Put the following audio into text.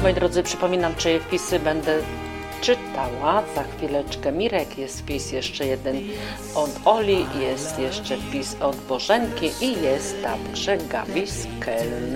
moi drodzy, przypominam, czyje wpisy będę czytała. Za chwileczkę Mirek, jest wpis jeszcze jeden od Oli, jest jeszcze wpis od Bożenki i jest także Gabi z Keln.